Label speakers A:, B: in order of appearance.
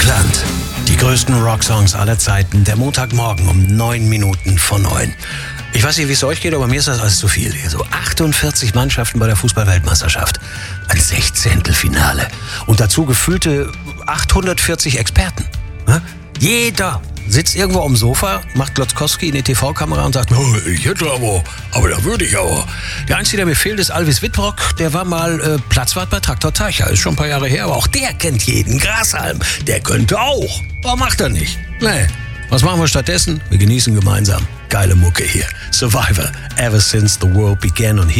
A: Rockland. Die größten Rocksongs aller Zeiten. Der Montagmorgen um 9 Minuten vor 9. Ich weiß nicht, wie es euch geht, aber mir ist das alles zu viel. So 48 Mannschaften bei der Fußball-Weltmeisterschaft. Ein 16. Finale. Und dazu gefühlte 840 Experten. Jeder sitzt irgendwo am Sofa, macht Glotzkowski in die TV-Kamera und sagt, oh, ich hätte aber da würde ich aber. Der Einzige, der mir fehlt, ist Alvis Wittrock. Der war mal Platzwart bei Traktor Teicher. Ist schon ein paar Jahre her, aber auch der kennt jeden. Grashalm, der könnte auch. Warum macht er nicht? Nee. Was machen wir stattdessen? Wir genießen gemeinsam geile Mucke hier. Survivor, Ever Since the World Began. Und hier